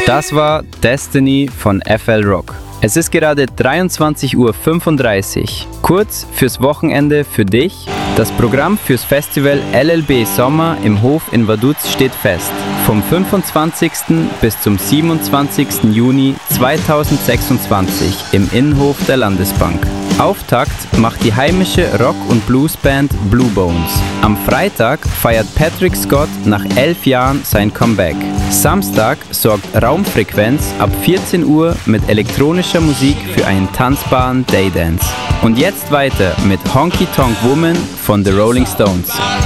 Das war Destiny von FL Rock. Es ist gerade 23:35 Uhr. Kurz fürs Wochenende für dich. Das Programm fürs Festival LLB Sommer im Hof in Vaduz steht fest. Vom 25. bis zum 27. Juni 2026 im Innenhof der Landesbank. Auftakt macht die heimische Rock- und Bluesband Blue Bones. Am Freitag feiert Patrick Scott nach 11 Jahren sein Comeback. Samstag sorgt Raumfrequenz ab 14 Uhr mit elektronischer Musik für einen tanzbaren Daydance. Und jetzt weiter mit Honky Tonk Woman von The Rolling Stones.